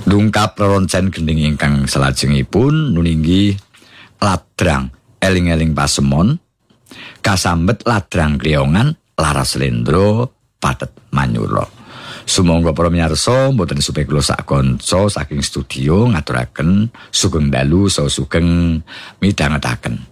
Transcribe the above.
Ndungkap reroncen gending ingkang salajengipun nuninggi ladrang eling-eling pasemon kasambet ladrang kriyongan laras lendra pathet manyura. Sumangga para miyarsa mboten supaya kula sak kanca saking studio ngaturaken sugeng dalu saha sugeng midhangetaken.